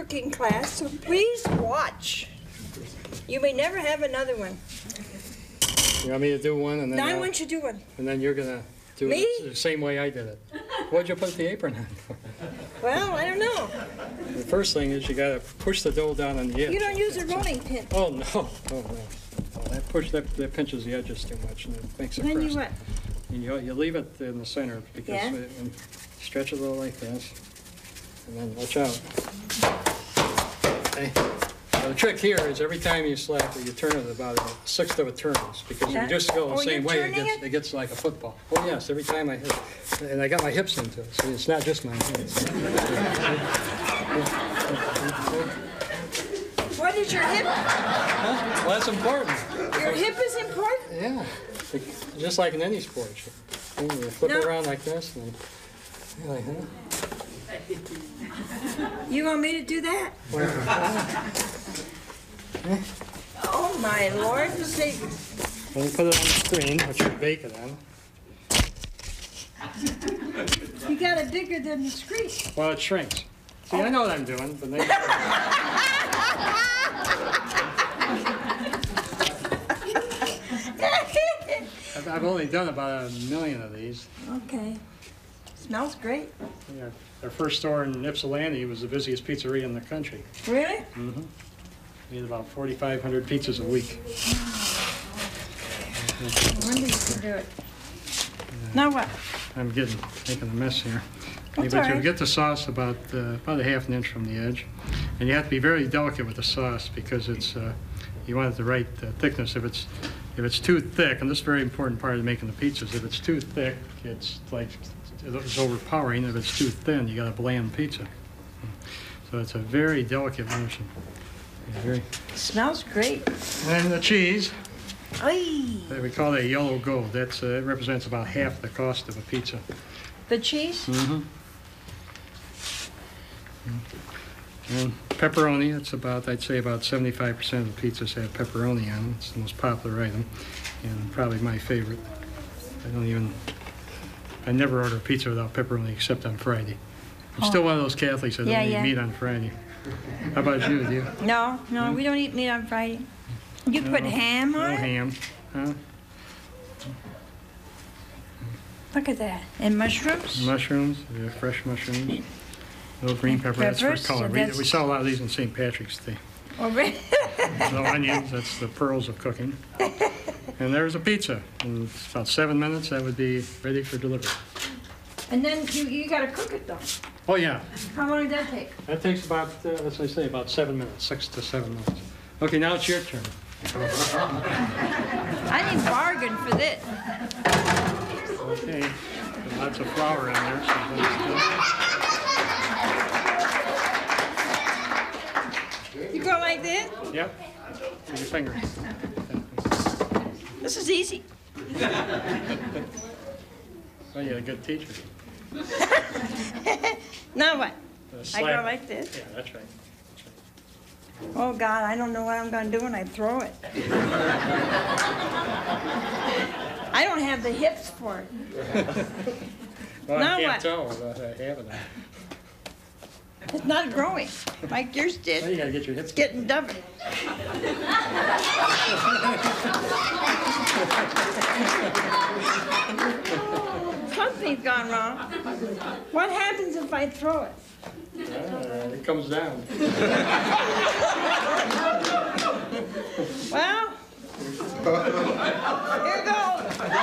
cooking class, so please watch. You may never have another one. You want me to do one, and then I want you to do one. And then you're gonna do it the same way I did it. What'd you put the apron on for? Well, I don't know. The first thing is you gotta push the dough down on the edge. You don't use a rolling pin. Oh no! Oh no! That pinches the edges too much, and it makes it crust. Then you what? And you leave it in the center because and stretch it a little like this, and then watch out. Okay. Now, the trick here is every time you slap it, you turn it about a sixth of a turn, because if you just go the same way, it gets like a football. Oh yes, every time I hit it. And I got my hips into it, so it's not just my hands. What is your hip? Huh? Well, that's important. Your hip is important? Yeah, just like in any sport. You flip it around like this, and like that. You want me to do that? Oh my Lord, Savior. When you put it on the screen, which you bake it on. You got it bigger than the screen. Well, it shrinks. See, I know what I'm doing, but they... I've only done about 1 million of these. Okay. Smells great. Yeah, our first store in Ypsilanti was the busiest pizzeria in the country. Really? Mm-hmm. We had about 4,500 pizzas a week. No wonder you can do it. Now what? I'm making a mess here. That's But all right. you get the sauce about a half an inch from the edge, and you have to be very delicate with the sauce because it's you want it the right thickness. If it's too thick, and this is a very important part of making the pizzas, if it's too thick, it's overpowering. If it's too thin, you got a bland pizza. So it's a very delicate motion. It smells great. And the cheese. Oy. We call that yellow gold. It represents about half the cost of a pizza. The cheese? Mm-hmm. And pepperoni, it's about, I'd say about 75% of the pizzas have pepperoni on them. It's the most popular item, and probably my favorite. I never order pizza without pepperoni except on Friday. I'm still one of those Catholics that don't eat meat on Friday. How about you? Do you? No, we don't eat meat on Friday. You put ham on it? No ham. Huh? Look at that. And mushrooms? Mushrooms, fresh mushrooms. No green pepper, that's for color. We sell a lot of these on St. Patrick's Day. Oh, really? No onions, that's the pearls of cooking. And there's a pizza. In about 7 minutes, that would be ready for delivery. And then you got to cook it, though. Oh, yeah. How long did that take? That takes about, as I say, about 7 minutes, 6 to 7 minutes. Okay, now it's your turn. I didn't bargain for this. Okay, lots of flour in there, so that's good. You go like this? Yep, with your fingers. This is easy. Oh, you're a good teacher. Now what? I go like this? Yeah, that's right. Oh, God, I don't know what I'm going to do when I throw it. I don't have the hips for it. Well, now I can't what? tell without having that. It's not growing like yours did. Well, you got to get your hips. It's getting dumber. Something's gone wrong. What happens if I throw it? It comes down. Well, here goes.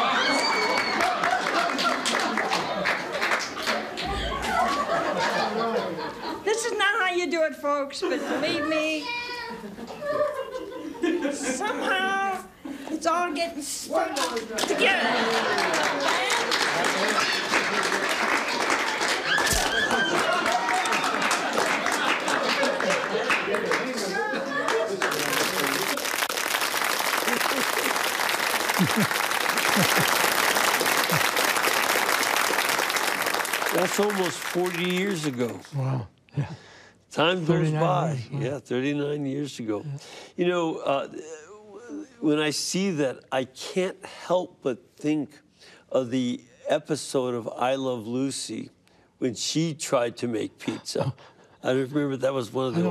This is not how you do it, folks, but believe me, somehow it's all getting stuck together. That's almost 40 years ago. Wow. Yeah. Time goes by. Years, wow. Yeah, 39 years ago. Yeah. You know, when I see that, I can't help but think of the episode of I Love Lucy when she tried to make pizza. I remember that was one of the